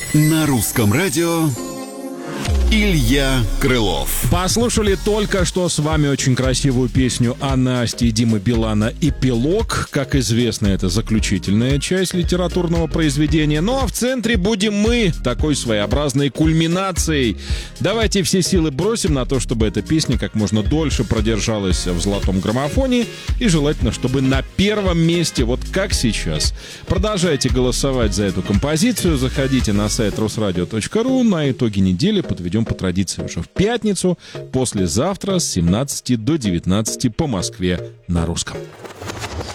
На русском радио Илья Крылов. Послушали только что с вами очень красивую песню о Насте и Димы Билана «Эпилог». Как известно, это заключительная часть литературного произведения. Ну а в центре будем мы, такой своеобразной кульминацией. Давайте все силы бросим на то, чтобы эта песня как можно дольше продержалась в золотом граммофоне. И желательно, чтобы на первом месте, вот как сейчас. Продолжайте голосовать за эту композицию. Заходите на сайт rusradio.ru. На итоги недели подведем по традиции уже в пятницу, послезавтра с 17 до 19 по Москве на русском.